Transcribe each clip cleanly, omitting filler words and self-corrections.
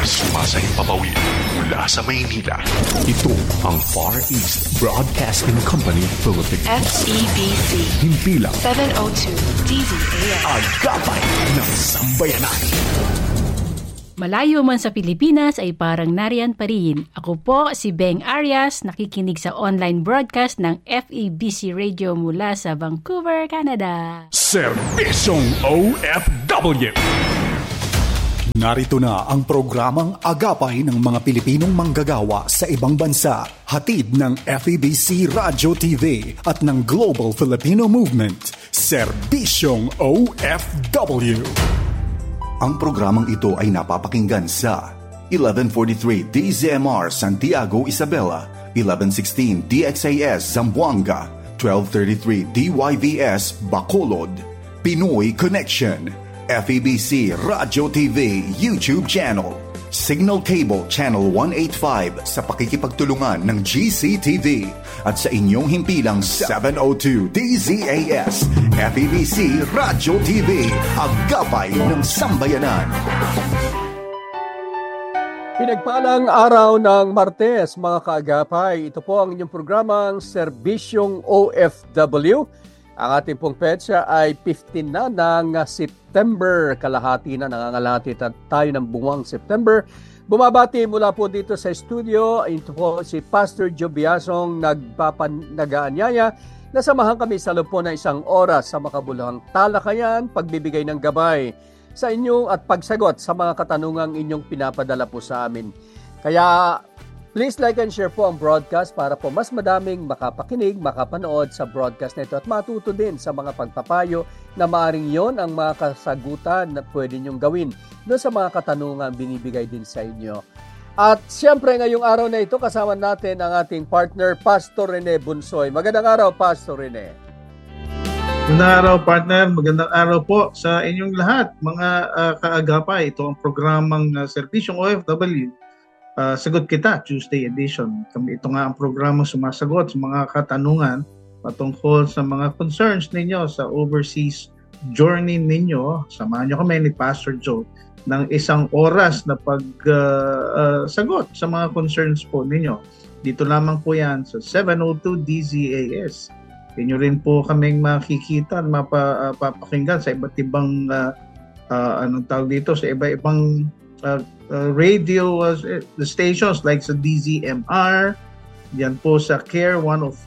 Sumasahimpapawid mula sa Maynila. Ito ang Far East Broadcasting Company Philippines. FEBC. Himpilang 702 DZAS. Agapay ng Sambayanan. Malayo man sa Pilipinas ay parang nariyan pa rin. Ako po si Beng Arias, nakikinig sa online broadcast ng FEBC Radio mula sa Vancouver, Canada. Serbisyong OFW. Narito na ang programang Agapay ng mga Pilipinong manggagawa sa ibang bansa. Hatid ng FEBC Radio TV at ng Global Filipino Movement. Serbisyong OFW. Ang programang ito ay napapakinggan sa 1143 DZMR Santiago, Isabela, 1116 DXAS Zamboanga, 1233 DYVS Bacolod, Pinoy Connection, FEBC Radio TV YouTube channel, Signal Cable Channel 185 sa pakikipagtulungan ng GCTV at sa inyong himpilang 702 DZAS FEBC Radio TV, Agapay ng Sambayanan. Pinagpalang araw ng Martes, mga kaagapay. Ito po ang inyong programang Serbisyong OFW. Ang ating pong petsa ay 15 na ng September. Kalahati na, nangangalahati tayo ng buwang September. Bumabati mula po dito sa studio. Ito po si Pastor Joe Biasong nag-aanyaya. Nasamahan kami sa loob po ng isang oras sa makabuluhang talakayan, pagbibigay ng gabay sa inyo at pagsagot sa mga katanungang inyong pinapadala po sa amin. Kaya please like and share po ang broadcast para po mas madaming makapakinig, makapanood sa broadcast na ito at matuto din sa mga pagpapayo na maaring yon ang mga kasagutan na pwede nyong gawin doon sa mga katanungan binibigay din sa inyo. At siyempre ngayong araw na ito kasama natin ang ating partner, Pastor Rene Bunsoy. Magandang araw, Pastor Rene. Magandang araw, partner. Magandang araw po sa inyong lahat, mga kaagapay. Ito ang programang Serbisyong OFW. Sagot Kita, Tuesday edition. Ito nga ang programa sumasagot sa mga katanungan patungkol sa mga concerns ninyo sa overseas journey ninyo. Samahan nyo kami ni Pastor Joe ng isang oras na pagsagot sa mga concerns po ninyo. Dito lamang po yan sa 702 DZAS. Inyo rin po kaming makikita at mapapakinggan sa iba't ibang anong tawag dito, sa iba-ibang radio stations like sa DZMR, yan po sa CARE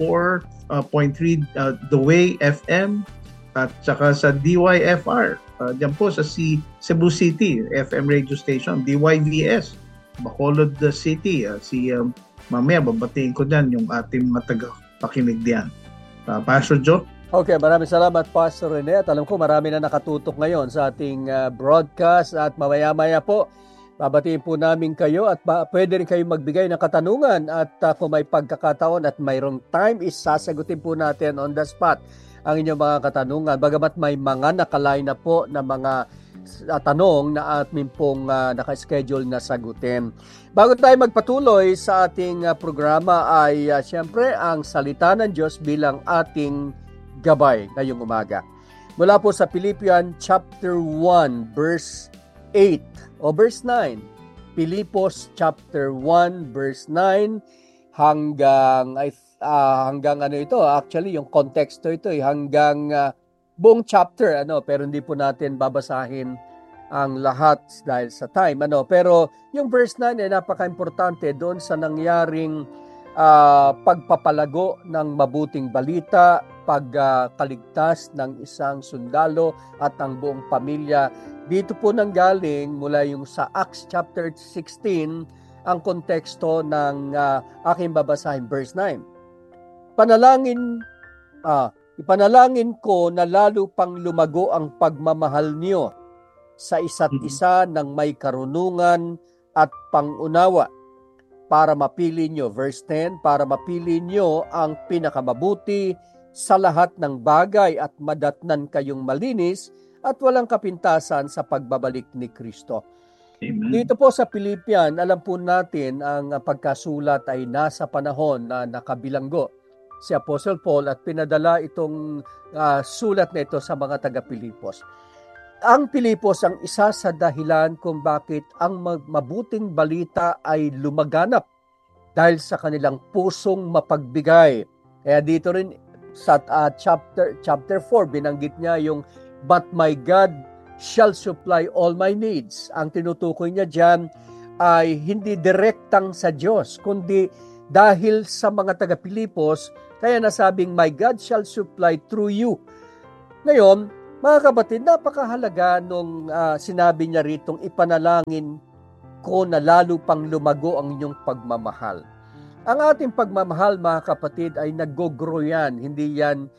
104.3 The Way FM, at saka sa DYFR, yan po sa Cebu City FM radio station, DYVS, Bacolod City. Mamaya babatiin ko dyan yung ating mga tagapakinig diyan. Pastor Joe? Okay, maraming salamat, Pastor Rene. At alam ko marami na nakatutok ngayon sa ating broadcast at mamaya-maya po babatiin po namin kayo at pwede rin kayo magbigay ng katanungan at kung may pagkakataon at mayroong time, sasagutin po natin on the spot ang inyong mga katanungan. Bagamat may mga nakaline na po na mga tanong na atin pong nakaschedule na sagutin. Bago tayo magpatuloy sa ating programa ay siyempre ang salita ng Diyos bilang ating gabay ngayong umaga. Mula po sa Philippians chapter 1 verse 8 o verse 9. Pilipos chapter 1 verse 9 hanggang ano ito, actually yung konteksto ito hanggang buong chapter pero hindi po natin babasahin ang lahat dahil sa time pero yung verse 9 ay napaka-importante doon sa nangyaring pagpapalago ng mabuting balita, pagkaligtas ng isang sundalo at ang buong pamilya. Dito po nanggaling mula yung sa Acts chapter 16 ang konteksto ng aking babasahin verse 9. Ipanalangin ko na lalo pang lumago ang pagmamahal niyo sa isa't isa ng may karunungan at pangunawa para mapili niyo, verse 10, para mapili niyo ang pinakamabuti sa lahat ng bagay at madatnan kayong malinis at walang kapintasan sa pagbabalik ni Kristo. Amen. Dito po sa Philippians, alam po natin ang pagkasulat ay nasa panahon na nakabilanggo si Apostle Paul at pinadala itong sulat na ito sa mga taga-Pilipos. Ang Pilipos ang isa sa dahilan kung bakit ang mabuting balita ay lumaganap dahil sa kanilang pusong mapagbigay. Kaya dito rin sa chapter 4, binanggit niya yung "But my God shall supply all my needs." Ang tinutukoy niya diyan ay hindi direktang sa Diyos, kundi dahil sa mga taga-Pilipos, kaya nasabing, "My God shall supply through you." Ngayon, mga kapatid, napakahalaga nung sinabi niya ritong, "Ipanalangin ko na lalo pang lumago ang inyong pagmamahal." Ang ating pagmamahal, mga kapatid, ay nag-grow yan. Hindi yan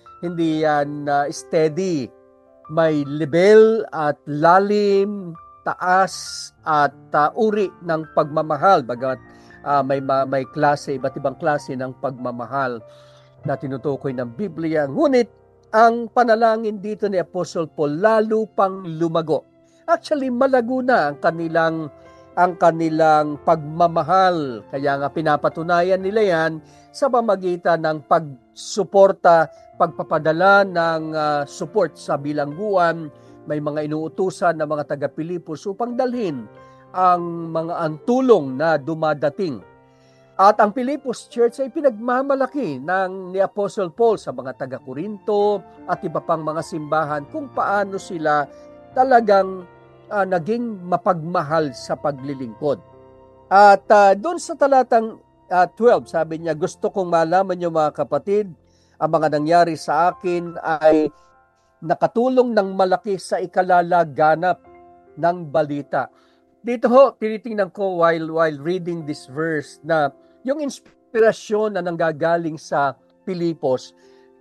steady. May level at lalim, taas at uri ng pagmamahal. Bagamat may klase, iba't ibang klase ng pagmamahal na tinutukoy ng Biblia. Ngunit ang panalangin dito ni Apostle Paul, lalo pang lumago. Actually, malago na ang kanilang pagmamahal. Kaya nga pinapatunayan nila yan sa pamamagitan ng pagsuporta, pagpapadala ng support sa bilangguan. May mga inuutusan na mga taga-Pilipos upang dalhin ang mga tulong na dumadating. At ang Pilipos Church ay pinagmamalaki ni Apostle Paul sa mga taga-Korinto at iba pang mga simbahan kung paano sila talagang naging mapagmahal sa paglilingkod. At doon sa talatang 12, sabi niya, "Gusto kong malaman niyo, mga kapatid, ang mga nangyari sa akin ay nakatulong ng malaki sa ikalalaganap ng balita." Dito ho, tinitingnan ko while reading this verse na yung inspirasyon na nanggagaling sa Pilipos,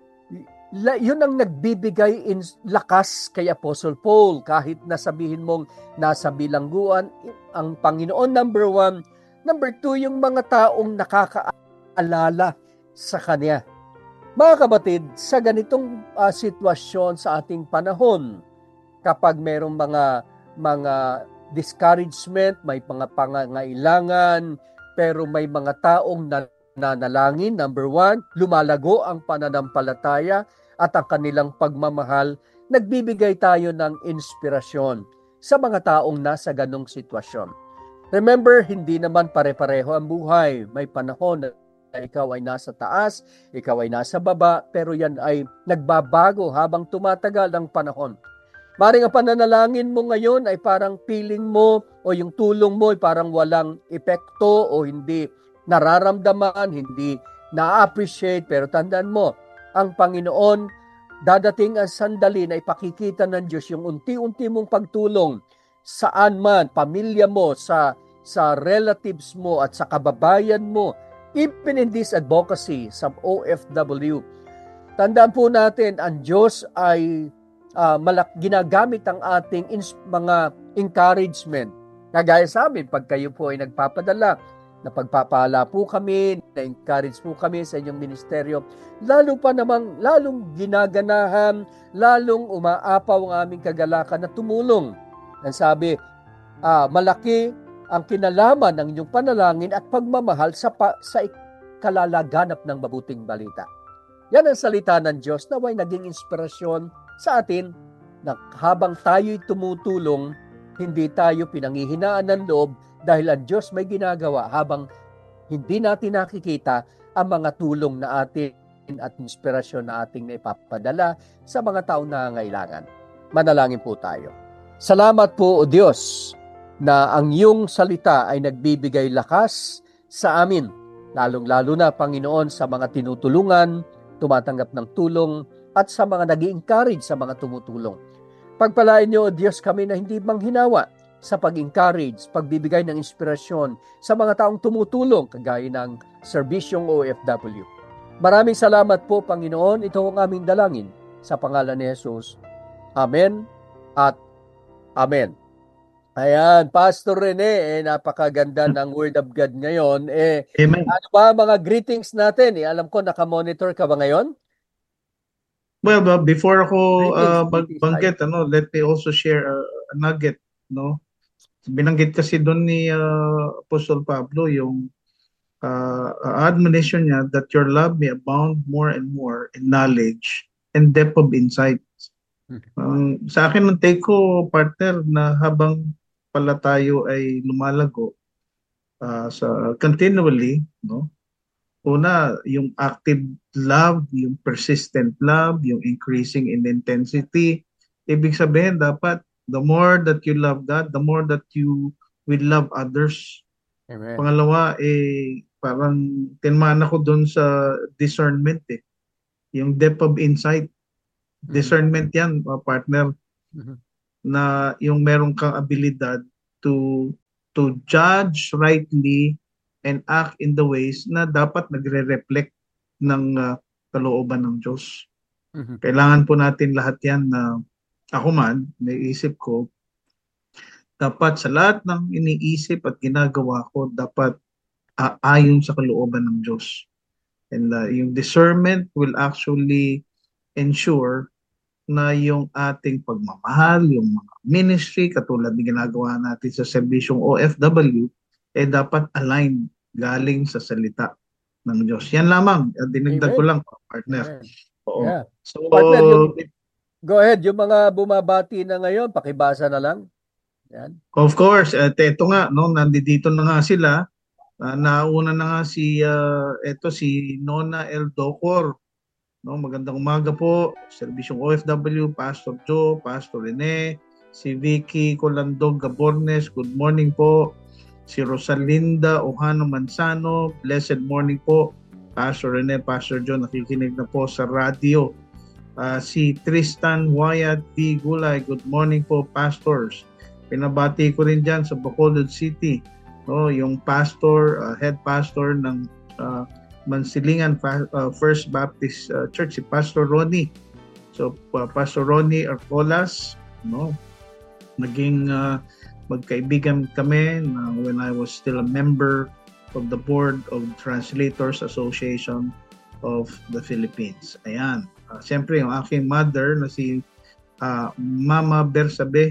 yun ang nagbibigay lakas kay Apostle Paul. Kahit nasabihin mong nasa bilangguan, ang Panginoon number 1, number 2, yung mga taong nakakaalala sa Kanya. Mga kapatid, sa ganitong sitwasyon sa ating panahon, kapag mayroong mga discouragement, may mga pangangailangan, pero may mga taong nanalangin, number 1, lumalago ang pananampalataya at ang kanilang pagmamahal, nagbibigay tayo ng inspirasyon sa mga taong nasa ganong sitwasyon. Remember, hindi naman pare-pareho ang buhay. May panahon na ikaw ay nasa taas, ikaw ay nasa baba, pero yan ay nagbabago habang tumatagal ang panahon. Maring ang pananalangin mo ngayon ay parang feeling mo o yung tulong mo ay parang walang epekto o hindi nararamdaman, hindi na-appreciate. Pero tandaan mo, ang Panginoon, dadating ang sandali na ipakikita ng Diyos yung unti-unti mong pagtulong saan man, pamilya mo, sa relatives mo at sa kababayan mo, even in this advocacy sa OFW. Tandaan po natin, ang Diyos ay ginagamit ang ating mga encouragement. Kagaya sa amin, pag kayo po ay nagpapadala, na pagpapala po kami, na-encourage po kami sa inyong ministeryo, lalong ginaganahan, lalong umaapaw ang aming kagalakan na tumulong. Ang sabi, malaki ang kinalaman ng inyong panalangin at pagmamahal sa kalalaganap ng mabuting balita. Yan ang salita ng Diyos na may naging inspirasyon sa atin na habang tayo'y tumutulong, hindi tayo pinanghihinaan ng loob dahil ang Diyos may ginagawa habang hindi natin nakikita ang mga tulong na atin at inspirasyon na ating naipapadala sa mga taong nangangailangan. Manalangin po tayo. Salamat po, O Diyos, na ang iyong salita ay nagbibigay lakas sa amin, lalong-lalo na, Panginoon, sa mga tinutulungan, tumatanggap ng tulong, at sa mga nag-i-encourage sa mga tumutulong. Pagpalain niyo, O Diyos, kami na hindi manghinawa sa pag-encourage, pagbibigay ng inspirasyon sa mga taong tumutulong, kagaya ng serbisyong OFW. Maraming salamat po, Panginoon. Ito ang aming dalangin sa pangalan ni Jesus. Amen at Amen. Ayan, Pastor Rene, napakaganda ng Word of God ngayon. Amen. Ano ba mga greetings natin? Alam ko, nakamonitor ka ba ngayon? Well, before ako Greetings, magbanggit, let me also share a nugget, no? Binanggit kasi doon ni Apostle Pablo yung admonition niya that your love may abound more and more in knowledge and depth of insight. Sa akin, ang take ko, partner, na habang pala tayo ay lumalago sa continually, no? Una, yung active love, yung persistent love, yung increasing in intensity. Ibig sabihin, dapat the more that you love God, the more that you will love others. Amen. Pangalawa, parang tinmaan ako doon sa discernment eh. Yung depth of insight. Discernment yan, partner, Mhm. na yung meron kang abilidad to judge rightly and act in the ways na dapat nagre-reflect ng kalooban ng Diyos. Mhm. Kailangan po natin lahat yan na ako man, naisip ko, dapat sa lahat ng iniisip at ginagawa ko, dapat ayon sa kalooban ng Diyos. And yung discernment will actually ensure na yung ating pagmamahal, yung mga ministry, katulad ng ginagawa natin sa serbisyong OFW, dapat aligned galing sa salita ng Diyos. Yan lamang, dinagdag ko Amen. lang, partner. Amen. Oo. Yeah. So, Partner, go ahead. Yung mga bumabati na ngayon, pakibasa na lang. Yan. of course, ito nga, no, nandito na nga sila. Nauna na nga si Nona El Docor. No, magandang umaga po. Serbisyong OFW, Pastor Joe, Pastor Rene, si Vicky Colandog Gabornes, good morning po. Si Rosalinda Ohano Manzano, blessed morning po. Pastor Rene, Pastor Joe, nakikinig na po sa radio. Si Tristan Wyatt D. Gulay, good morning po, pastors. Pinabati ko rin dyan sa Bacolod City, no, yung pastor, head pastor ng Mansilingan First Baptist Church, si Pastor Ronnie. So, Pastor Ronnie Arcolas, no, naging magkaibigan kami when I was still a member of the Board of Translators Association of the Philippines. Ayan. Siyempre, yung aking mother na si Mama Bersabe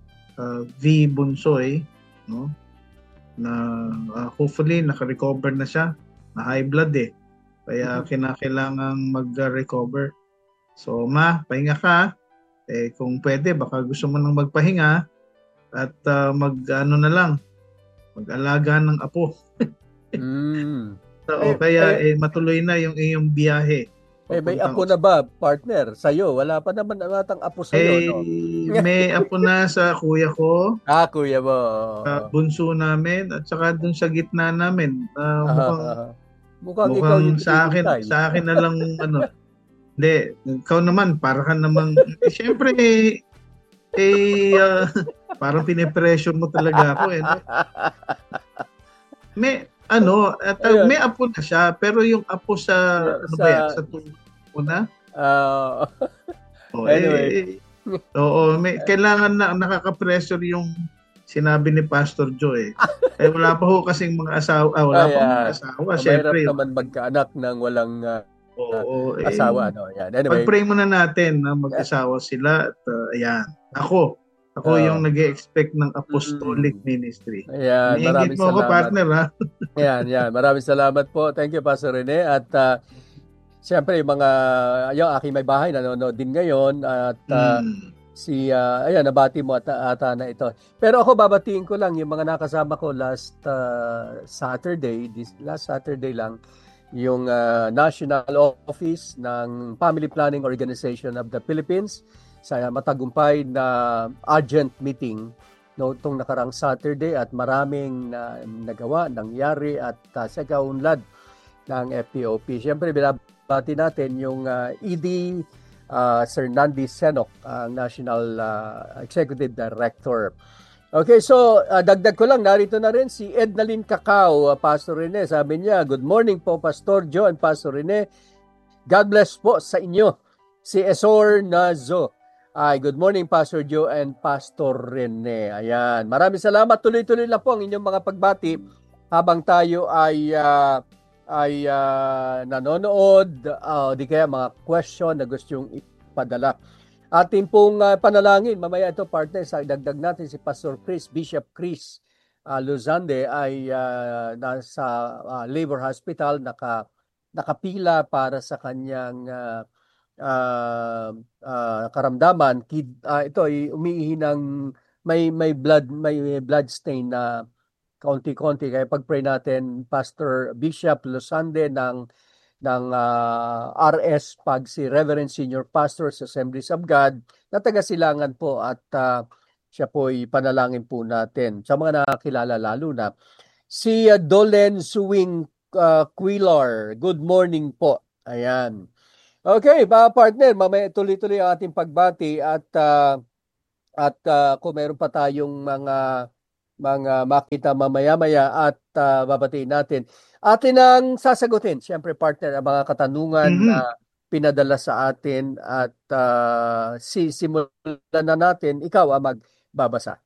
V. Bunsoy, no, na hopefully naka-recover na siya, na high blood eh. Kaya kinakailangang mag-recover. So, Ma, pahinga ka. Kung pwede, baka gusto mo nang magpahinga at mag-ano na lang, mag-alaga ng apo. So, kaya matuloy na yung iyong biyahe. May apo na ba, partner? Sa'yo? Wala pa naman atang apo sa'yo, no? May apo na sa kuya ko. Kuya mo. Bunso namin at saka dun sa gitna namin. Mukhang ikaw yung sa akin na lang ano. Hindi, ikaw naman para ka namang siyempre parang pinipressure mo talaga ako no? May apo na siya pero yung apo sa sa tubo na. Anyway. Kailangan na nakaka-pressure yung sinabi ni Pastor Joe wala pa ho kasing mga asawa. Wala pa mga asawa. Siyempre. Mahirap naman magkaanak ng walang asawa. No? Yan. Anyway. Pag-pray muna natin na mag-asawa sila. At ayan. Ako yung nag-expect ng apostolic ministry. Ayan. Maraming mo salamat. Ako, partner, ha? Yan. Maraming salamat po. Thank you, Pastor Rene. At siyempre, yung aking may bahay nanonood din ngayon. At nabati mo ata na ito. Pero ako babatiin ko lang yung mga nakasama ko last Saturday lang, yung National Office ng Family Planning Organization of the Philippines sa matagumpay na urgent meeting noong nakarang Saturday at maraming nagawa, nangyari at sa kaunlad ng FPOP. Siyempre, binabati natin yung ED Sir Nandi Senok, National Executive Director. Okay, so dagdag ko lang, narito na rin si Ednalyn Cacao, Pastor Rene. Sabi niya, good morning po Pastor Joe and Pastor Rene. God bless po sa inyo. Si Esor Nazo. Good morning Pastor Joe and Pastor Rene. Ayan, maraming salamat. Tuloy-tuloy lang po ang inyong mga pagbati habang tayo ay nanonood, di kaya mga question na gusto yung ipadala. Ating pong panalangin, mamaya ito partner, sa dagdag natin si Pastor Chris, Bishop Chris Luzande ay nasa Labor Hospital, nakapila para sa kanyang karamdaman, ito ay umiihi ng may blood stain na kaunti-konti. Kaya pag-pray natin, Pastor Bishop Losande ng RS Pag, si Reverend Senior Pastor sa Assemblies of God na taga-Silangan po, at siya po ipanalangin po natin. Sa mga nakakilala lalo na si Dolen Suwing Quillar. Good morning po. Ayan. Okay, mga partner, mamaya tuloy-tuloy ang ating pagbati, at kung meron pa tayong mga makita mamaya-maya at babatiin natin. Atin ang sasagutin, siyempre partner, ang mga katanungan Mhm. na pinadala sa atin, at simulan na natin. Ikaw ang magbabasa.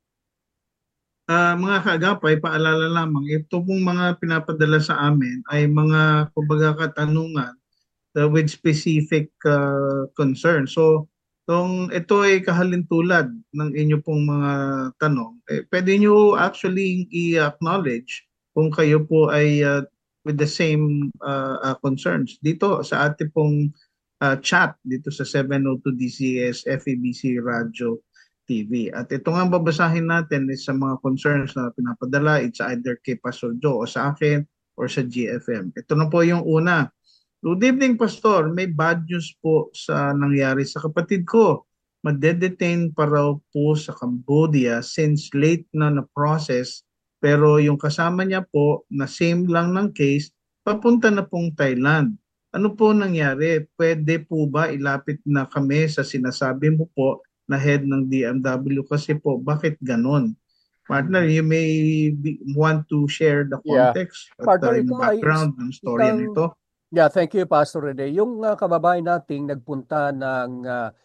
Mga kaagapay, paalala lamang, ito pong mga pinapadala sa amin ay mga kumbaga katanungan with specific concern. So, ito ay kahalintulad ng inyo pong mga tanong, pwede nyo actually i-acknowledge kung kayo po ay with the same concerns. Dito sa ating pong chat dito sa 702 DCS FEBC Radio TV. At ito nga babasahin natin is sa mga concerns na pinapadala. It's either kay Pastor Joe o sa akin or sa GFM. Ito na po yung una. Good evening, Pastor. May bad news po sa nangyari sa kapatid ko. Madedetain pa raw po sa Cambodia since late na process, pero yung kasama niya po na same lang ng case, papunta na pong Thailand. Ano po nangyari? Pwede po ba ilapit na kami sa sinasabi mo po na head ng DMW? Kasi po, bakit ganon? Partner, you may want to share the Yeah. context at Partner, yung ito ay background ng storya nito. Yeah, thank you, Pastor Rene. Yung kababayan nating nagpunta ng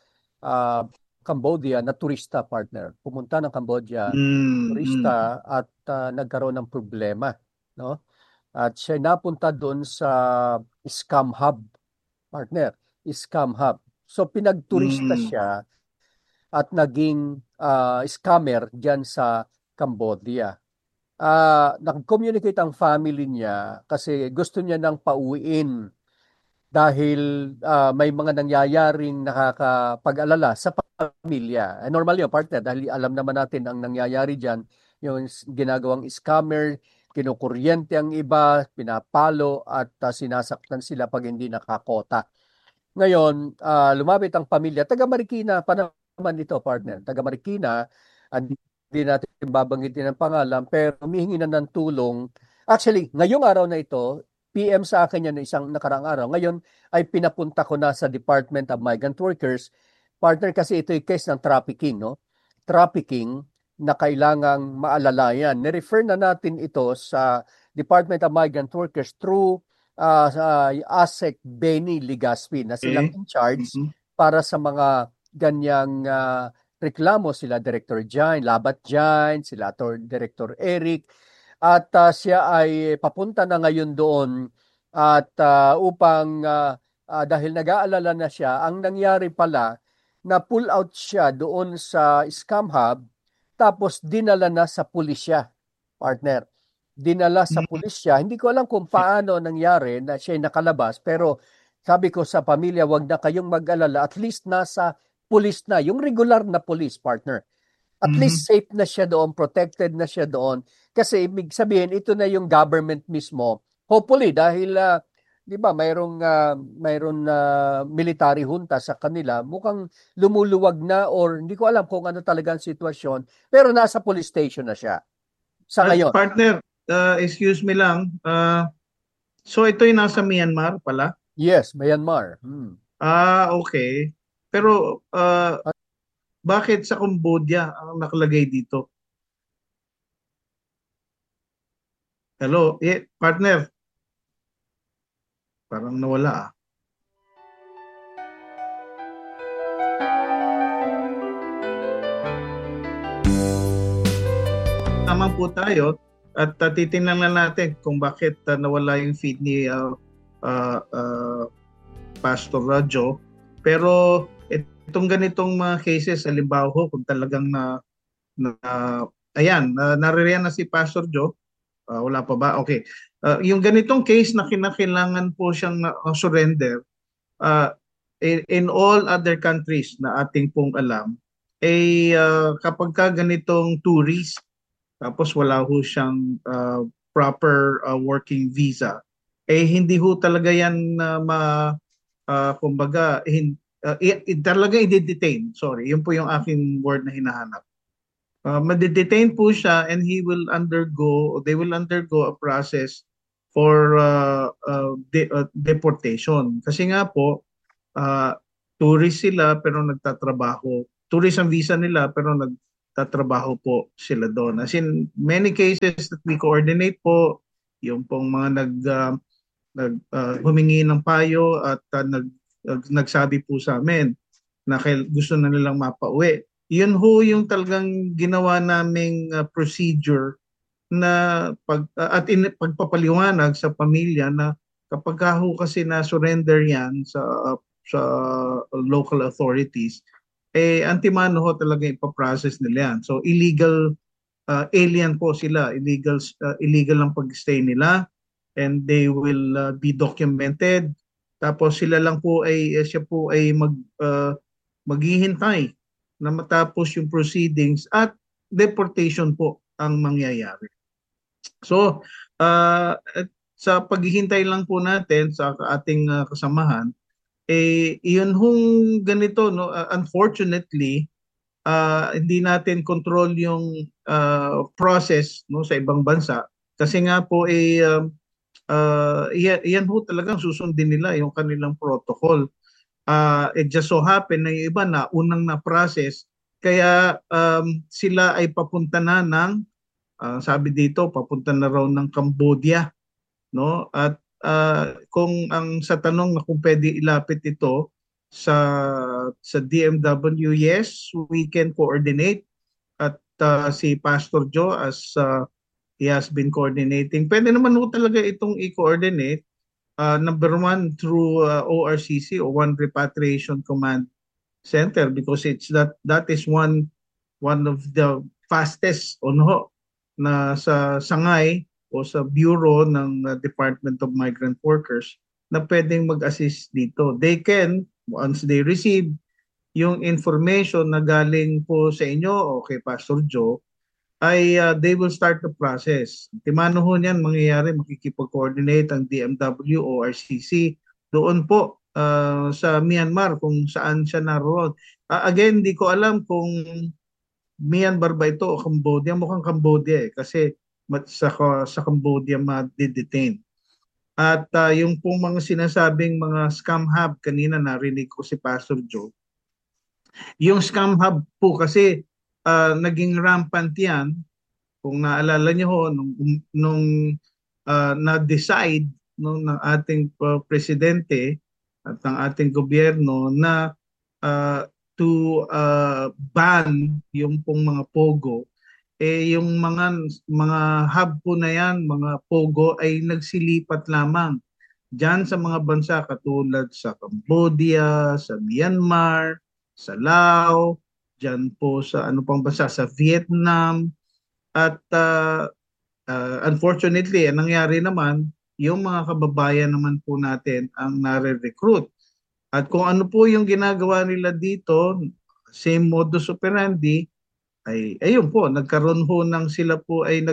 Cambodia na turista, partner. Pumunta ng Cambodia, turista, at nagkaroon ng problema, no? At siya napunta doon sa scam hub, partner. Scam hub. So pinagturista siya at naging scammer diyan sa Cambodia. Nag-communicate ang family niya kasi gusto niya nang pauwiin dahil may mga nangyayaring nakakapag-alala sa pamilya. Normal yun, partner, dahil alam naman natin ang nangyayari dyan, yung ginagawang scammer, kinukuryente ang iba, pinapalo, at sinasaktan sila pag hindi nakakota. Ngayon, lumapit ang pamilya, taga Marikina pa naman ito, partner, taga Marikina, hindi natin babanggitin ang pangalan, pero humihingi na ng tulong. Actually, ngayong araw na ito, PM sa akin yan isang nakarang araw. Ngayon ay pinapunta ko na sa Department of Migrant Workers. Partner, kasi ito ay case ng trafficking, no? Trafficking na kailangang maalalayan. Nirefer na natin ito sa Department of Migrant Workers through ASEC Benny Ligaspi na silang in charge para sa mga ganyang reklamo. Sila Director Jain, Labat Jain, sila Director Eric, at siya ay papunta na ngayon doon, at upang dahil nag-aalala na siya, ang nangyari pala na pull out siya doon sa scam hub, tapos dinala na sa pulisya, partner. Dinala sa pulisya. Hindi ko alam kung paano nangyari na siya nakalabas, pero sabi ko sa pamilya, wag na kayong mag-alala, at least nasa pulis na, yung regular na police, partner. At least safe na siya doon, protected na siya doon. Kasi ibig sabihin, ito na yung government mismo. Hopefully, dahil, di ba, mayroong military junta sa kanila, mukhang lumuluwag na, or hindi ko alam kung ano talagang sitwasyon, pero nasa police station na siya sa ngayon. Partner, excuse me lang, so ito'y nasa Myanmar pala? Yes, Myanmar. Okay. Pero, bakit sa Cambodia ang nakalagay dito? Hello, partner. Parang nawala Naman po tayo at titingnan na natin kung bakit nawala yung feed ni Pastor Rajo. Pero itong ganitong mga cases, halimbawa kung talagang naririyan na si Pastor Joe, wala pa ba? Okay. Yung ganitong case na kinakailangan po siyang surrender, in all other countries na ating pong alam, kapag ka ganitong tourist, tapos wala ho siyang proper working visa, hindi ho talaga yan kumbaga, talaga i-detain. Sorry, yun po yung aking word na hinahanap. Madidetain po siya and they will undergo a process for deportation. Kasi nga po, tourist sila pero nagtatrabaho. Tourist ang visa nila pero nagtatrabaho po sila doon. As in, many cases that we coordinate po, yung pong mga humingi ng payo at nagsabi po sa amin na gusto na nilang mapauwi. Yun ho yung talagang ginawa naming procedure na pagpapaliwanag sa pamilya na kapag ho kasi na surrender yan sa local authorities, antimano ho talaga ipaprocess nila yan. So illegal alien po sila, illegal ang pag-stay nila, and they will be documented. Tapos siya po ay maghihintay na matapos yung proceedings at deportation po ang mangyayari. So, sa paghihintay lang po natin sa ating kasamahan, iyon hong ganito, no? Unfortunately, hindi natin control yung process, no, sa ibang bansa. Kasi nga po, yan ho talagang susundin nila yung kanilang protocol. It just so happen na yung iba na unang na-process, kaya sila ay papunta na ng, sabi dito, papunta na raw ng Cambodia. No? At kung sa tanong na kung pwede ilapit ito sa DMW, yes, we can coordinate. At si Pastor Joe, as he has been coordinating, pwede naman ho talaga itong i-coordinate. Number one, through ORCC or One Repatriation Command Center, because that is one of the fastest na sa sangay o sa bureau ng Department of Migrant Workers na pwedeng mag-assist dito. They can, once they receive yung information na galing po sa inyo o kay Pastor Joe, they will start the process. Timano ho niyan mangyayari, makikipag-coordinate ang DMW o RCC doon po sa Myanmar kung saan siya naroon. Again, hindi ko alam kung Myanmar ba ito o Cambodia. Mukhang Cambodia kasi sa Cambodia ma-detain. At yung pong mga sinasabing mga scam hub, kanina narinig ko si Pastor Joe. Yung scam hub po kasi naging rampant yan. Kung naalala niyo ho, nung na-decide ng ating presidente at ng ating gobyerno na to ban yung pong mga pogo, yung mga hub po na yan, mga pogo ay nagsilipat lamang diyan sa mga bansa katulad sa Cambodia, sa Myanmar, sa Laos, diyan po sa bansa, sa Vietnam. At unfortunately, ang nangyari naman, yung mga kababayan naman po natin ang nare-recruit. At kung ano po yung ginagawa nila dito, same modus operandi, ayun po, nagkaroon ho ng sila po ay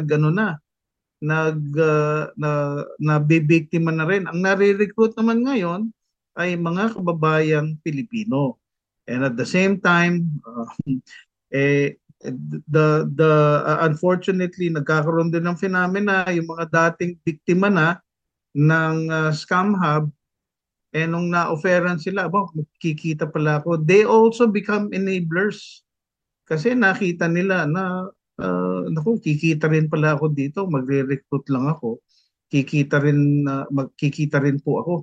nabibiktima na rin. Ang nare-recruit naman ngayon ay mga kababayang Pilipino. And at the same time, unfortunately, nagkakaroon din ng phenomena, yung mga dating biktima na ng scam hub, nung na-offeran sila, kikita pala ako, they also become enablers. Kasi nakita nila na, kikita rin pala ako dito, magre-recruit lang ako, magkikita rin po ako.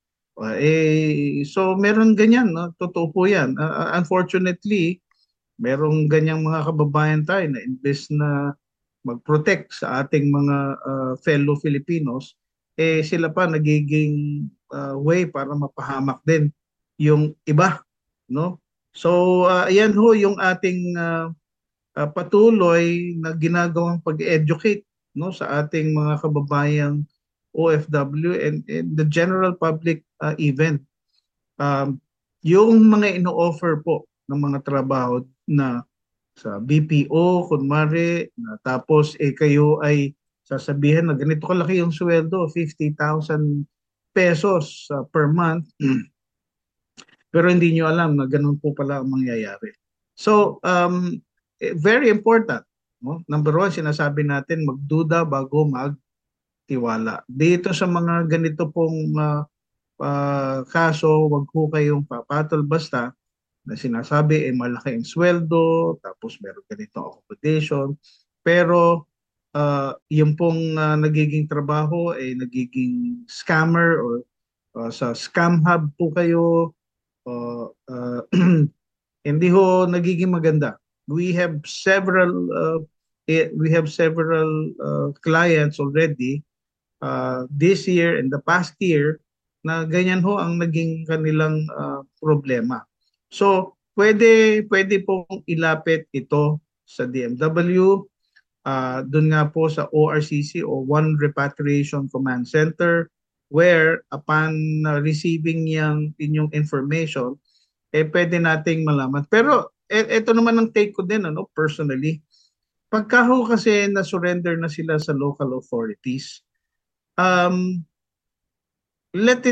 So meron ganyan, no? Totoo po yan. Unfortunately, merong ganyang mga kababayan tayo na imbes na mag-protect sa ating mga fellow Filipinos, sila pa nagiging way para mapahamak din yung iba, no? So ayan ho yung ating patuloy na ginagawang pag-educate, no, sa ating mga kababayang OFW and the general public event. yung mga ino-offer po ng mga trabaho na sa BPO, kunwari, na tapos kayo ay sasabihin na ganito kalaki yung sweldo, 50,000 pesos per month, pero hindi nyo alam na ganun po pala ang mangyayari. So, very important. No? Number one, sinasabi natin, magduda bago magtiwala. Dito sa mga ganito pong kaso, wag po kayong papatol basta na sinasabi malaki ang sweldo, tapos meron ganito accommodation, pero yung pong nagiging trabaho ay nagiging scammer or sa scam hub po kayo, hindi ho nagiging maganda. We have several clients already this year and the past year na ganyan ho ang naging kanilang problema. So, pwede pong ilapit ito sa DMW, doon nga po sa ORCC o One Repatriation Command Center, where upon receiving yung inyong information, pwede nating malaman. Pero ito naman ang take ko din, personally. Pagka ho kasi na-surrender na sila sa local authorities, let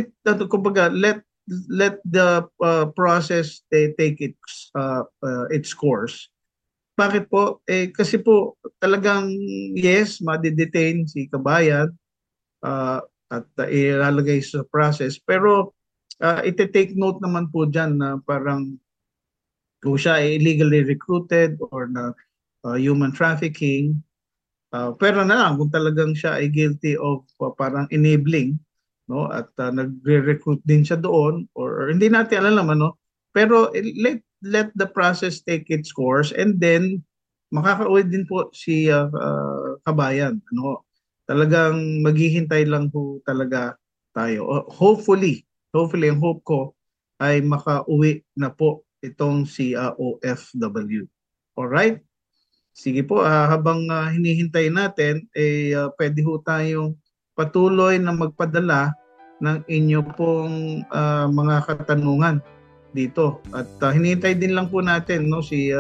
the process take its course. Bakit po? Kasi po talagang yes, ma-detain si kabayan at ilalagay sa process, pero ite-take note naman po dyan na parang kung siya ay illegally recruited or na human trafficking, pero na lang kung talagang siya ay guilty of parang enabling, no, at nagre-recruit din siya doon or hindi natin alam pero let the process take its course, and then makakauwi din po si kabayan, talagang maghihintay lang po talaga tayo. Hopefully ang hope ko ay makauwi na po itong si OFW. Alright? Sige po, habang hinihintay natin, pwede ho tayong patuloy na magpadala ng inyo pong mga katanungan dito. At hinihintay din lang po natin si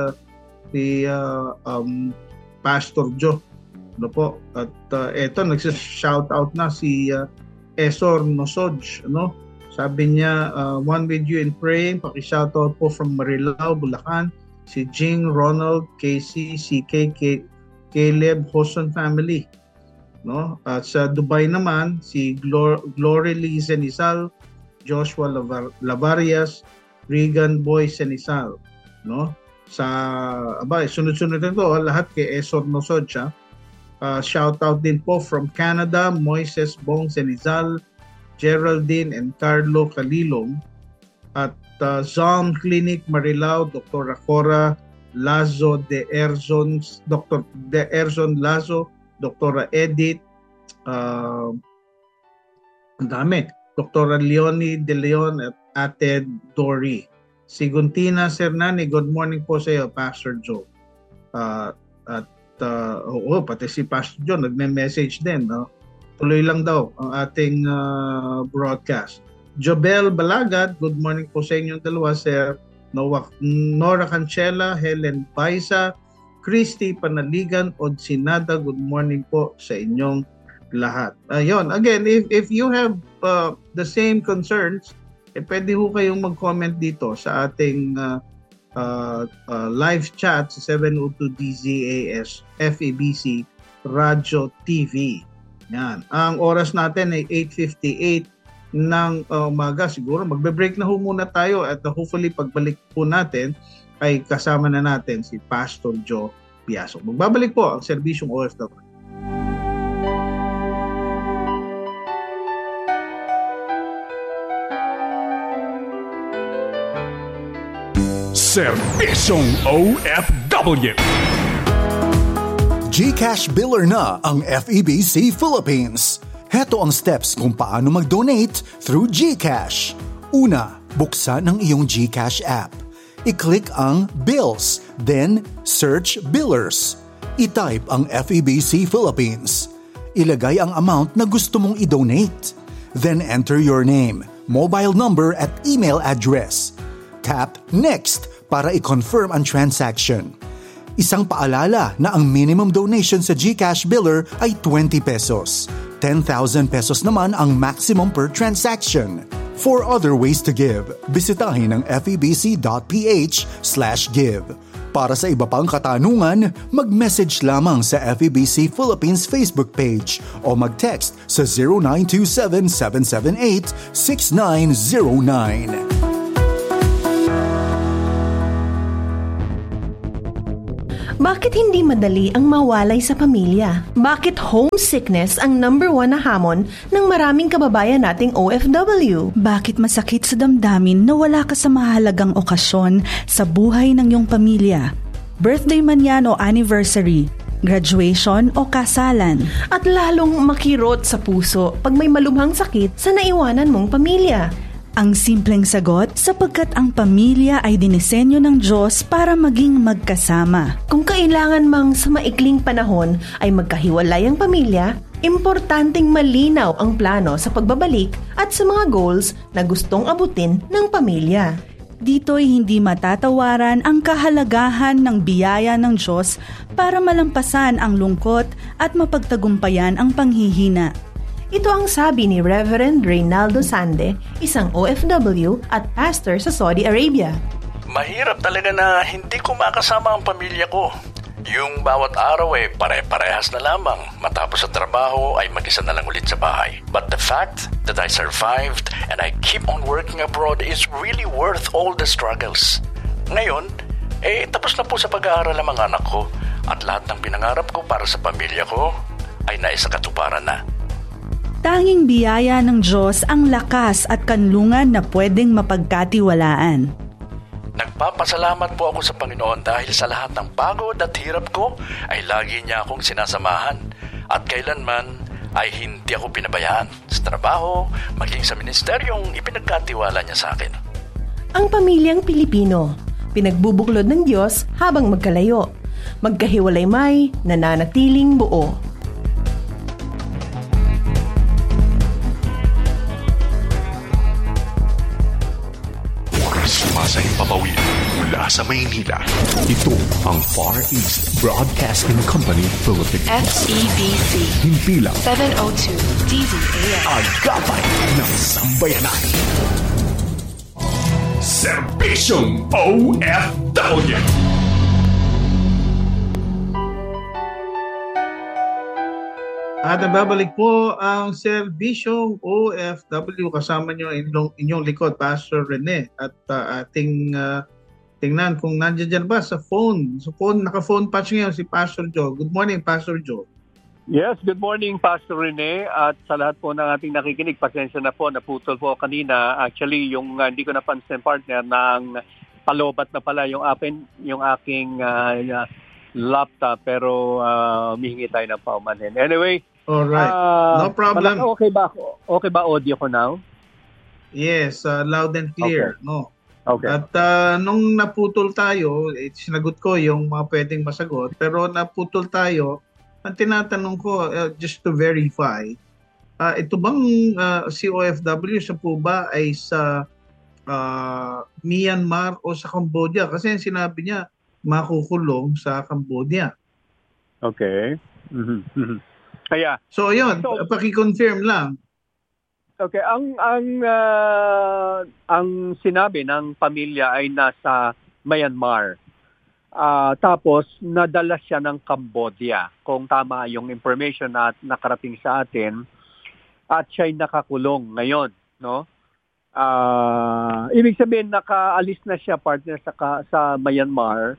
Pastor Joe. Po? At eto, nagsa-shout out na si Esor Nosoj. Sabi niya, one with you in praying. Paki-shout out po from Marilao, Bulacan. Si Jing, Ronald, Casey, CK, Caleb, Hoson family. At sa Dubai naman, si Glory Lee Senizal, Joshua Lavarias, Regan Boy Senizal. Sunod-sunod ito, lahat kay Esor Nosod siya. Shout out din po from Canada, Moises Bong Senizal, Geraldine and Carlo Calilong. At Zom Clinic Marilao, Dr. Cora Lazo de Erzon, Dr. de Erzon Lazo, Dr. Edith, ang dami, Dr. Leonie De Leon at Ate Dory. Siguntina Cernani, good morning po sa iyo, Pastor Joe. Pati si Pastor Joe nagme-message din. Tuloy lang daw ang ating broadcast. Jobel Balagad, good morning po sa inyong dalawa, Sir. Nora Cancela, Helen Baisa, Christy Panaligan, Odsinada, good morning po sa inyong lahat. Ayun, again, if you have the same concerns, pwede ho kayong mag-comment dito sa ating live chat sa 702 DZAS FEBC Radio TV. Yan. Ang oras natin ay 8:58 ng umaga. Siguro magbe-break na ho muna tayo at hopefully pagbalik po natin ay kasama na natin si Pastor Joe Piaso. Magbabalik po ang Serbisyong OFW. Serbisyong OFW. GCash biller na ang FEBC Philippines. Heto ang steps kung paano mag-donate through GCash. Una, buksan ang iyong GCash app. I-click ang Bills, then search Billers. I-type ang FEBC Philippines. Ilagay ang amount na gusto mong i-donate. Then enter your name, mobile number at email address. tap Next para i-confirm ang transaction. Isang paalala na ang minimum donation sa GCash Biller ay 20 pesos. 10,000 pesos naman ang maximum per transaction. For other ways to give, bisitahin ang febc.ph/give. Para sa iba pang katanungan, mag-message lamang sa FEBC Philippines Facebook page o mag-text sa 0927-778-6909. Bakit hindi madali ang mawalay sa pamilya? Bakit homesickness ang number 1 na hamon ng maraming kababayan nating OFW? Bakit masakit sa damdamin na wala ka sa mahalagang okasyon sa buhay ng iyong pamilya? Birthday man yan o anniversary, graduation o kasalan. At lalong makirot sa puso pag may malubhang sakit sa naiwanan mong pamilya. Ang simpleng sagot, sapagkat ang pamilya ay dinisenyo ng Diyos para maging magkasama. Kung kailangan mang sa maikling panahon ay magkahiwalay ang pamilya, importanteng malinaw ang plano sa pagbabalik at sa mga goals na gustong abutin ng pamilya. Dito'y hindi matatawaran ang kahalagahan ng biyaya ng Diyos para malampasan ang lungkot at mapagtagumpayan ang panghihina. Ito ang sabi ni Reverend Reynaldo Sande, isang OFW at pastor sa Saudi Arabia. Mahirap talaga na hindi ko makasama ang pamilya ko. Yung bawat araw ay pare-parehas na lamang. Matapos sa trabaho ay mag-isa na lang ulit sa bahay. But the fact that I survived and I keep on working abroad is really worth all the struggles. Ngayon, tapos na po sa pag-aaral ang mga anak ko at lahat ng pinangarap ko para sa pamilya ko ay naisakatuparan na. Tanging biyaya ng Diyos ang lakas at kanlungan na pwedeng mapagkatiwalaan. Nagpapasalamat po ako sa Panginoon dahil sa lahat ng pagod at hirap ko ay lagi niya akong sinasamahan at kailanman ay hindi ako pinabayaan sa trabaho, maging sa ministeryong ipinagkatiwala niya sa akin. Ang pamilyang Pilipino, pinagbubuklod ng Diyos habang magkalayo, magkahiwalay may nananatiling buo. Sa ipapawid mula sa Maynila. Ito ang Far East Broadcasting Company Philippines. FEBC. Himpilang 702 DZAM. Agapay ng Sambayanan. Serbisyong OFW. At nababalik po ang Serbisyong OFW. Kasama nyo inyong likod, Pastor Rene. At ating tingnan kung nandiyan dyan ba sa phone. Sa phone, naka-phone patch ngayon si Pastor Joe. Good morning, Pastor Joe. Yes, good morning, Pastor Rene. At sa lahat po ng ating nakikinig, pasensya na po, naputol po kanina. Actually, yung hindi ko napansin, partner, ng palobat na pala yung aking laptop, pero humihingi tayo ng paumanhin. Anyway, alright, no problem. Okay ba audio ko now? Yes, loud and clear. Okay. No. Okay. At nung naputol tayo, sinagot ko yung mga pwedeng masagot, pero naputol tayo, ang tinatanong ko, just to verify, ito bang si OFW sa po ba ay sa Myanmar o sa Cambodia? Kasi sinabi niya, makukulong sa Cambodia. Okay. Mm-hmm. Kaya. So ayun, paki-confirm lang. Okay, ang sinabi ng pamilya ay nasa Myanmar. Tapos nadala siya ng Cambodia, kung tama yung information na nakarating sa atin, at siya'y nakakulong ngayon, no? Ibig sabihin nakaalis na siya, partner, sa Myanmar.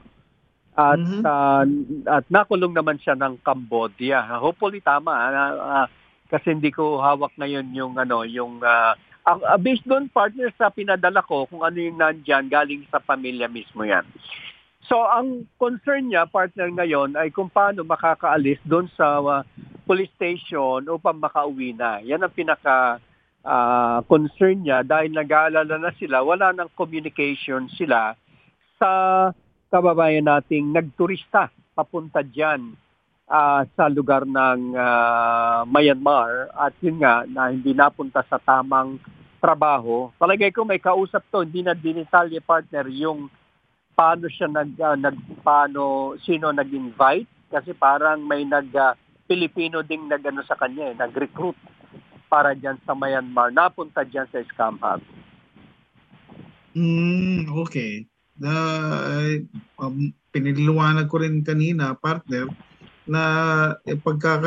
At nakulong naman siya ng Cambodia. Hopefully tama, kasi hindi ko hawak ngayon yung based doon, partner, sa pinadala ko kung ano yung nandiyan, galing sa pamilya mismo yan. So ang concern niya, partner, ngayon ay kung paano makakaalis doon sa police station upang makauwi na. Yan ang pinaka concern niya dahil nag-aalala na sila, wala nang communication sila sa kababayan nating nagturista papunta dyan sa lugar ng Myanmar, at yun nga na hindi napunta sa tamang trabaho. Palagay ko may kausap to, hindi na dinitalye partner yung paano siya sino nag-invite kasi parang may Pilipino ding nag-ano sa kanya, nag-recruit para diyan sa Myanmar. Napunta diyan sa scam hub. Okay. Piniliwanag ko rin kanina, partner, na pagka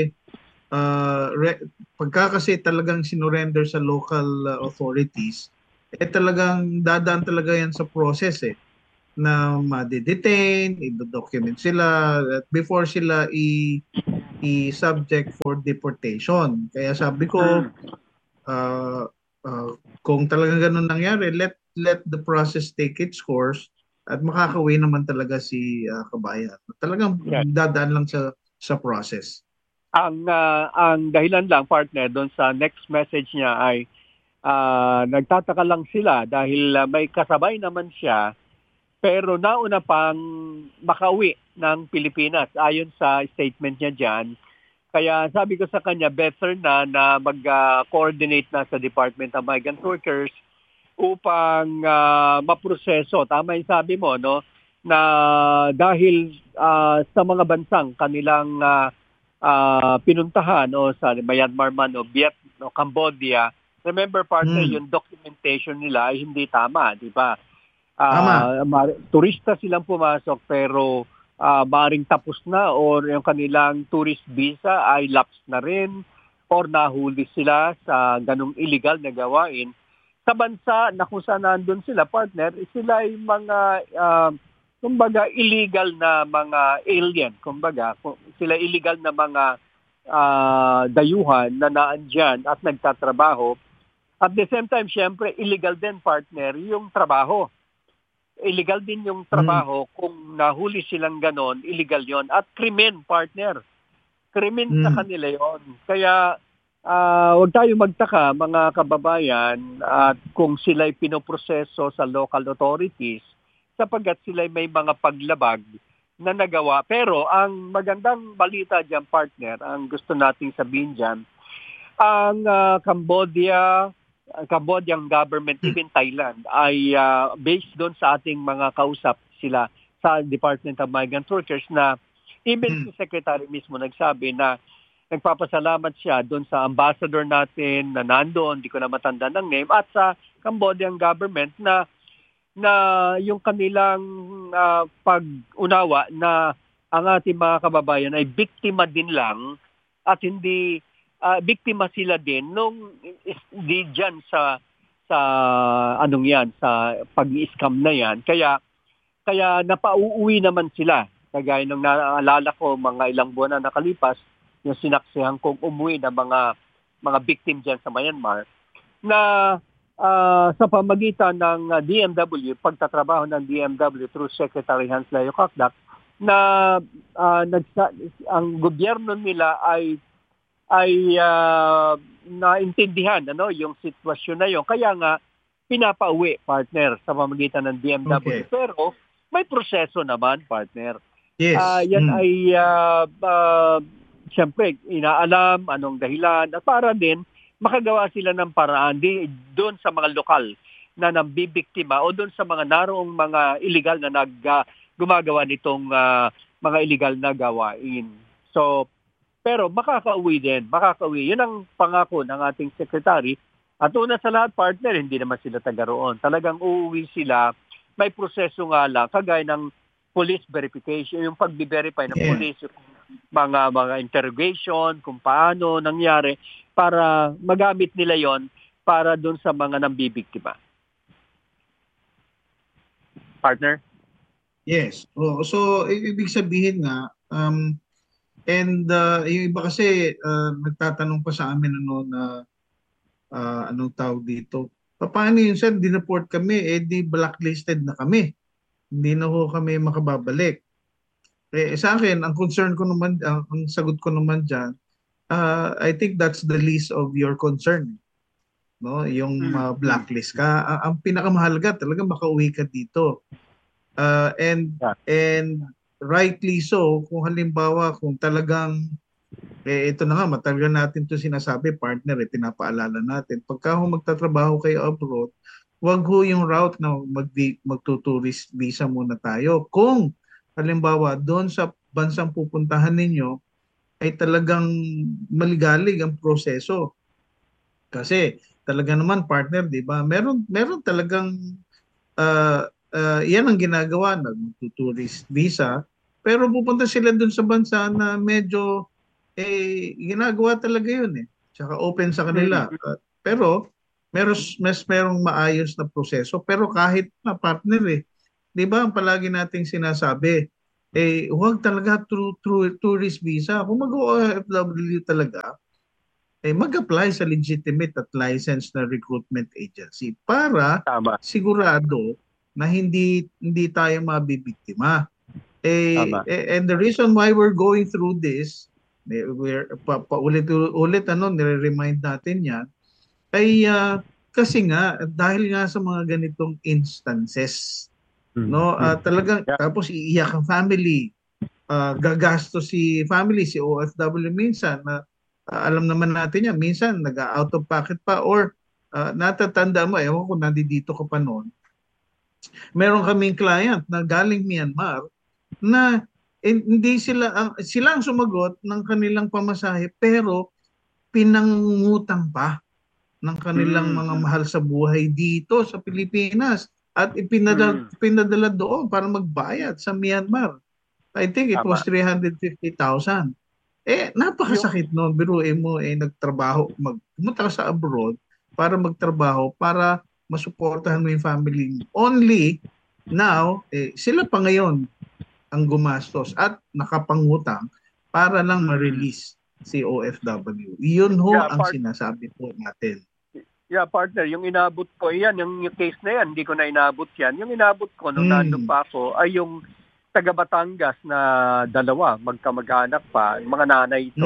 kasi talagang sinurrender sa local authorities, talagang dadaan talaga yan sa process na ma-detain, i-document sila before sila i-subject for deportation. Kaya sabi ko, kung talagang ganun nangyari, let the process take its course at makakauwi naman talaga si kabayan. Talagang dadaan lang sa process. Ang dahilan lang, partner, doon sa next message niya ay nagtataka lang sila dahil may kasabay naman siya pero nauna pang makauwi ng Pilipinas ayon sa statement niya dyan. Kaya sabi ko sa kanya, better na mag-coordinate na sa Department of Migrant Workers upang maproseso. Tama yung sabi mo, no? Na dahil sa mga bansang kanilang pinuntahan o sa Myanmar man o Vietnam o Cambodia, remember partner, yung documentation nila ay hindi tama, di ba? Turista silang pumasok pero maring tapos na or yung kanilang tourist visa ay lapse na rin or nahuli sila sa ganung illegal na gawain. Sa bansa na kung saan nandun sila, partner, sila ay mga kumbaga illegal na mga alien, kumbaga sila illegal na mga dayuhan na naandyan at nagtatrabaho. At the same time, syempre, illegal din, partner, yung trabaho. Illegal din yung trabaho kung nahuli silang ganon, illegal yon. At krimen, partner. Krimen sa kanila yon. Kaya huwag tayo magtaka, mga kababayan, at kung sila'y pinoproseso sa local authorities, sapagkat sila may mga paglabag na nagawa. Pero ang magandang balita dyan, partner, ang gusto nating sabihin dyan, ang Cambodian government, even Thailand, ay based doon sa ating mga kausap sila sa Department of Migrant Workers na even si Secretary mismo nagsabi na nagpapasalamat siya doon sa ambassador natin na nandoon, di ko na matanda ng name, at sa Cambodian government na yung kanilang pag-unawa na ang ating mga kababayan ay biktima din lang at hindi biktima sila din nung di dyan sa anong yan, sa pag-i-scam na yan. Kaya napauuwi naman sila. Kagaya nung naalala ko mga ilang buwan na nakalipas, yung sinaksihan kong umuwi na mga victim dyan sa Myanmar na sa pamagitan ng DMW, pagtatrabaho ng DMW through Secretary Hans Leo Kakdak, na ang gobyerno nila ay naintindihan yung sitwasyon na yun. Kaya nga, pinapauwi, partner, sa pamamagitan ng DMW. Okay. Pero may proseso naman, partner. Yes. Yan ay, siyempre, inaalam anong dahilan at para din makagawa sila ng paraan doon sa mga lokal na nambibiktima o doon sa mga naroong mga illegal na gumagawa nitong mga illegal na gawain. So, pero makakauwi din. Yun ang pangako ng ating secretary. At una sa lahat, partner, hindi naman sila taga roon. Talagang uuwi sila. May proseso nga lang, kagaya ng police verification, yung pag-verify ng police, mga interrogation, kung paano nangyari, para magamit nila yon para doon sa mga nambibiktima. Partner? Yes. So, ibig sabihin nga, and yung iba kasi nagtatanong pa sa amin na anong tawag dito. Paano yun, sir? Dineport kami, di blacklisted na kami. Hindi na ho kami makababalik. Sa akin, ang concern ko naman, ang sagot ko naman dyan, I think that's the least of your concern. No? Yung blacklist ka. Ang pinakamahalaga talaga makauwi ka dito. And rightly so, kung halimbawa kung talagang Ito na nga, matagal natin to sinasabi, partner, pinapaalala natin. Pagka magtatrabaho kayo abroad, wag ho yung route na magtuturist visa muna tayo. Kung halimbawa doon sa bansang pupuntahan ninyo ay talagang maligalig ang proseso. Kasi talaga naman, partner, di ba? Meron talagang yan ang ginagawa, nagtuturist visa, pero pupunta sila doon sa bansa na medyo ginagawa talaga yun eh. Tsaka open sa kanila. Pero merong maayos na proseso. Pero kahit na partner di ba ang palagi nating sinasabi, huwag talaga through tourist visa. Kung mag-OFW talaga, mag-apply sa legitimate at licensed na recruitment agency para sigurado na hindi tayo mabibiktima. And the reason why we're going through this, paulit-ulit nire-remind natin yan, ay kasi nga dahil nga sa mga ganitong instances, talagang tapos iiyak ang family, gagasto si family, si OFW minsan na alam naman natin yan, minsan nag-out of pocket pa or natatanda mo, ewan ko nandito ka pa noon, meron kaming client na galing Myanmar na hindi sila ang sumagot ng kanilang pamasahe pero pinangungutang pa ng kanilang mga mahal sa buhay dito sa Pilipinas at pinadala doon para magbayad sa Myanmar. I think it was 350,000. Napakasakit noon. Biruin mo nagtrabaho, pumunta ka sa abroad para magtrabaho para masuportahan mo yung family. Only now, sila pa ngayon ang gumastos at nakapangutang para lang ma-release si OFW. Yun ang sinasabi po natin. Yeah, partner, yung inabot ko yan, yung case na yan, hindi ko na inabot yan. Yung inabot ko nung nandun pa ako ay yung taga Batangas na dalawa, magkamag-anak pa, mga nanay ito,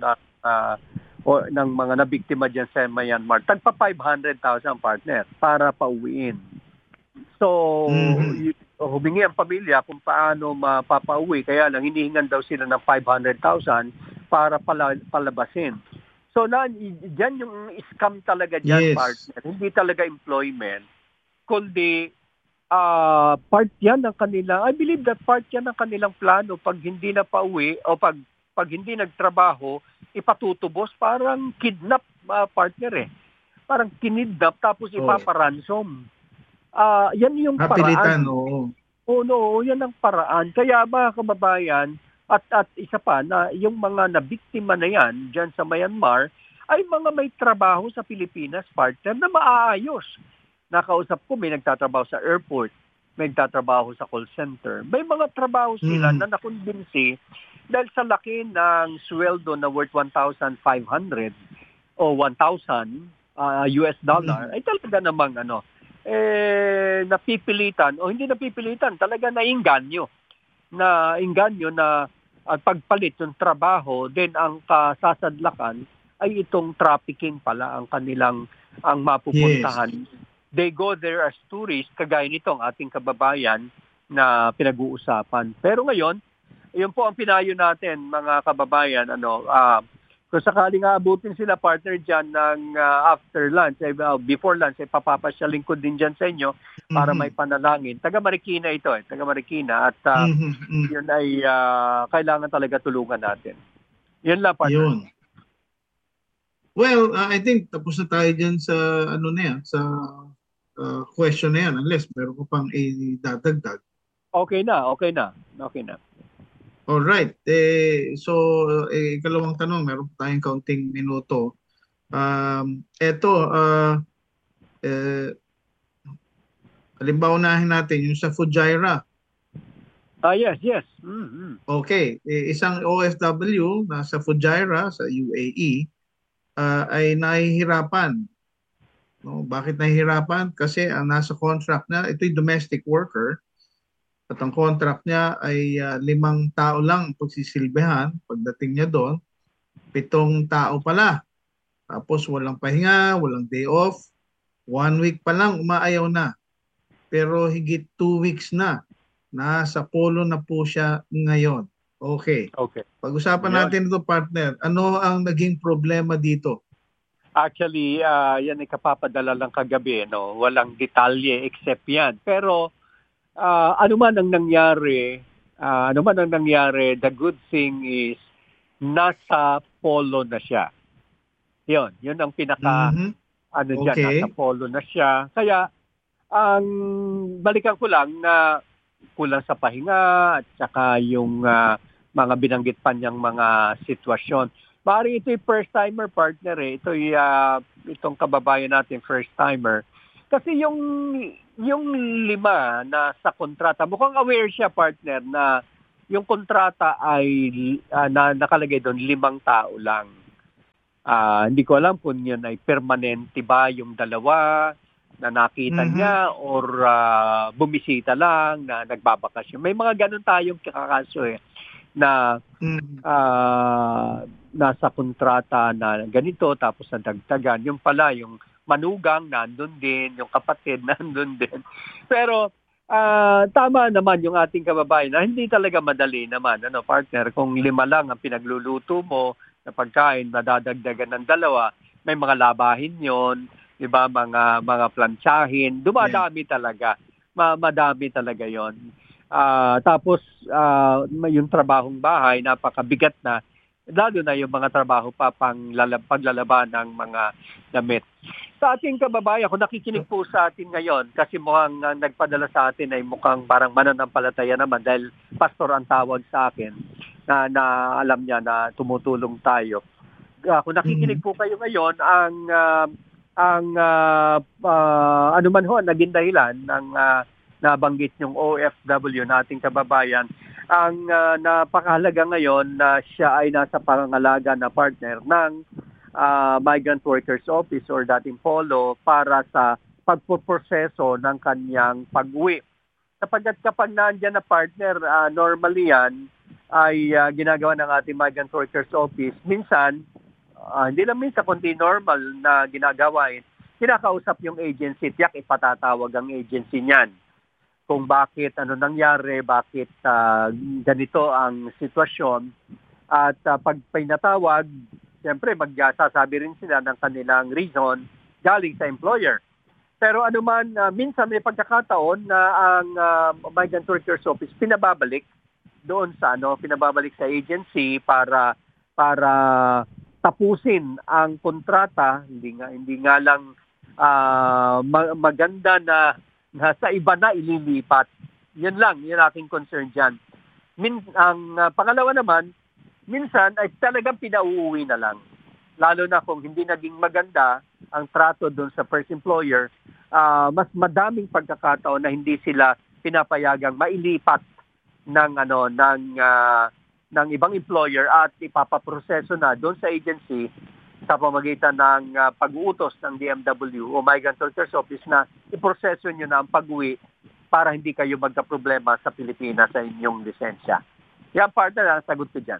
ng mga nabiktima dyan sa Myanmar. Tagpa 500,000 partner para pauwiin. So, humingi ang pamilya kung paano mapapauwi. Kaya lang, hinihingan daw sila ng 500,000 para palabasin. So, dyan yung scam talaga dyan, partner. Hindi talaga employment. Kundi, part yan ng kanilang, I believe that part yan ng kanilang plano pag hindi na pauwi o pag hindi nagtrabaho, ipatutubos, parang kidnap, partner Parang kinidnap tapos ipaparansom. Yan yung paraan. Yan ang paraan. Kaya mga kababayan, at isa pa na yung mga nabiktima na yan dyan sa Myanmar ay mga may trabaho sa Pilipinas, partner, na maaayos. Nakausap ko, may nagtatrabaho sa airport, may nagtatrabaho sa call center. May mga trabaho sila na nakumbinsi dahil sa laki ng sweldo na worth 1,500 o 1,000 US dollar, ay talaga namang napipilitan o hindi napipilitan, talaga nainganyo na pagpalit yung trabaho, then ang kasasadlakan ay itong trafficking pala ang kanilang mapupuntahan. They go there as tourists, kagaya nitong ating kababayan na pinag-uusapan. Pero ngayon, yun po ang pinayo natin, mga kababayan, kung sakaling abutin sila, partner, dyan ng after lunch, before lunch, papapasyalin ko din dyan sa inyo para may panalangin. Taga Marikina ito, taga Marikina. At yun ay kailangan talaga tulungan natin. Yun lang, partner. Yun. Well, I think tapos na tayo dyan sa sa question na yan, unless meron ko pang idadagdag. Okay na. Alright. So, ikalawang tanong, meron tayong kaunting minuto. Halimbawa unahin natin yung sa Fujairah. Yes. Okay. Isang OFW nasa Fujairah sa UAE ay nahihirapan. Bakit nahihirapan? Kasi ang nasa contract na, ito'y domestic worker. At ang contract niya ay 5 tao lang pagsisilbihan. Pagdating niya doon, 7 tao pala. Tapos walang pahinga, walang day off. 1 week pa lang, umaayaw na. Pero higit 2 weeks na. Nasa polo na po siya ngayon. Okay. Okay. Pag-usapan natin ito, partner. Ano ang naging problema dito? Actually, yan ay kapapadala lang kagabi, no? Walang detalye except yan. Pero ano man ang nangyari, the good thing is nasa polo na siya. Yun ang pinaka nasa polo na siya. Kaya ang balikan ko lang na kulang sa pahinga at saka yung mga binanggit pa niyang mga sitwasyon. Bari ito'y first-timer partner eh. Itong kababayan natin first-timer. Kasi yung 5 na sa kontrata, mukhang aware siya partner na yung kontrata ay na nakalagay doon 5 tao lang. Hindi ko alam kung yun ay permanente ba yung 2 na nakita niya or bumisita lang na nagbabakasyon. May mga ganun tayong kakaso eh na nasa kontrata na ganito tapos nadagdagan. Yung pala, yung manugang nandun din, yung kapatid nandun din. Pero tama naman yung ating kababayan na hindi talaga madali naman, partner, kung 5 lang ang pinagluluto mo na pagkain, nadadagdagan ng 2, may mga labahin yon, diba, mga plantsahin, dumadami talaga. Madami talaga yon. Tapos yung trabahong bahay, napakabigat na, lalo na yung mga trabaho pa paglalaban ng mga damit. Sa ating kababayan, kung nakikinig po sa atin ngayon, kasi mukhang nagpadala sa atin ay mukhang parang mananampalataya naman dahil pastor ang tawag sa akin na alam niya na tumutulong tayo. Kung nakikinig po kayo ngayon, ano man ho, naging dahilan ng nabanggit yung OFW nating kababayan, ang napakahalaga ngayon na siya ay nasa pangangalaga na partner ng Migrant Workers Office or dating POLO para sa pagpoproseso ng kanyang pag-uwi. Sapagkat kapag nandiyan na partner, normally yan ay ginagawa ng ating Migrant Workers Office. Minsan, hindi lang minsan, kundi normal na ginagawa, kinakausap yung agency, tiyak ipatatawag ang agency niyan kung bakit, ano nangyari, bakit ganito ang sitwasyon. At pag pinatawag, siyempre magsasabi rin sila ng kanilang reason galing sa employer. Pero ano man, minsan may pagkakataon na ang Migrant Workers Office pinababalik doon sa pinababalik sa agency para tapusin ang kontrata. Hindi nga lang maganda na sa iba na ililipat. Yan lang, yun aking concern dyan. Ang pangalawa naman, minsan ay talagang pinauuwi na lang. Lalo na kung hindi naging maganda ang trato doon sa first employer, mas madaming pagkakataon na hindi sila pinapayagang mailipat ng ibang employer at ipapaproseso na doon sa agency sa pamagitan ng pag-uutos ng DMW o Migrant Workers Office na iproseso nyo na ang pag-uwi para hindi kayo magka-problema sa Pilipinas sa inyong lisensya. Yan, partner, ang sagot ko dyan.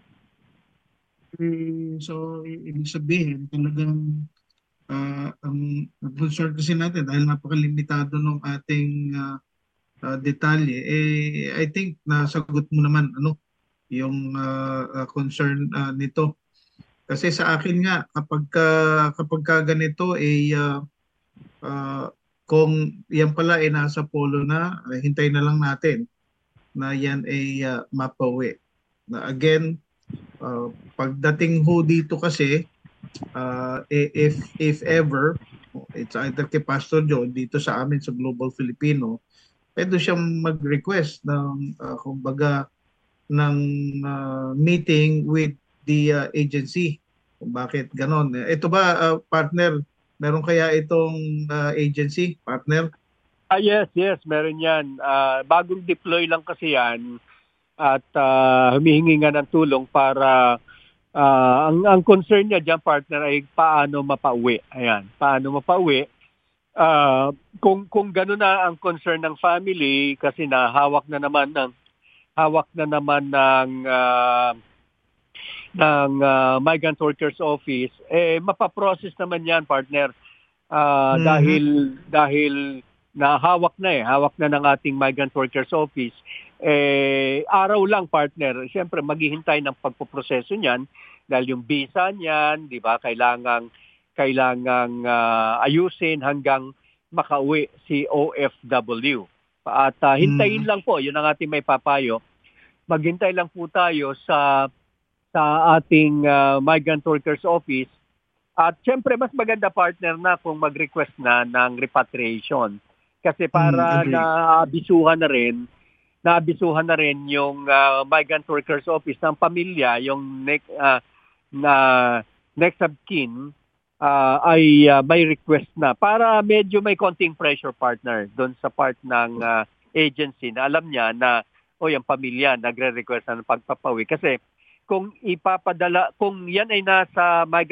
So, ibig sabihin, talagang ang concern kasi natin dahil napakalimitado ng ating detalye, I think nasagot mo naman yung concern nito. Kasi sa akin nga, kapag ganito, kung yan pala ay nasa polo na, hintay na lang natin na yan ay mapauwi. Again, pagdating ho dito kasi, if ever, it's either kay Pastor Joe dito sa amin sa Global Filipino, pwede siyang mag-request ng kumbaga ng meeting with the agency. Kung bakit ganon. Ito ba, partner, meron kaya itong agency, partner? Yes, meron yan. Bagong deploy lang kasi yan at humihingi nga ng tulong para ang concern niya dyan, partner, ay paano mapauwi. Ayan, paano mapauwi. Kung gano'n na ang concern ng family kasi hawak na naman ng Migrant Workers Office, mapaprocess naman yan, partner. Dahil na hawak na ng ating Migrant Workers Office, araw lang, partner. Siyempre, maghihintay ng pagpoproseso niyan dahil yung visa niyan, di ba, kailangang ayusin hanggang makauwi si OFW. At hintayin lang po, yun ang ating may papayo. Maghintay lang po tayo sa ating Migrant Workers Office. At siyempre, mas maganda, partner, na kung mag-request na ng repatriation. Kasi para naabisuhan na rin yung Migrant Workers Office ng pamilya, yung next of kin, ay may request na para medyo may konting pressure, partner, doon sa part ng agency na alam niya na yung pamilya nagre-request na ng pagpapawi. Kasi kung yan ay nasa migrant